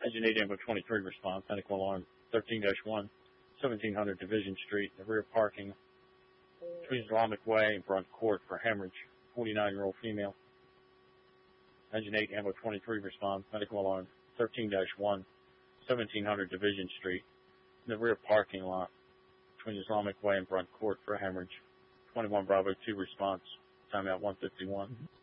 Engine 8 Ambo 23 response, medical alarm 13-1, 1700 Division Street, the rear parking between Islamic Way and Brunt Court for hemorrhage, 49-year-old female. Engine 8 Ambo 23 response, medical alarm 13-1, 1700 Division Street, the rear parking lot between Islamic Way and Brunt Court for hemorrhage, 21 Bravo 2 response, timeout 151.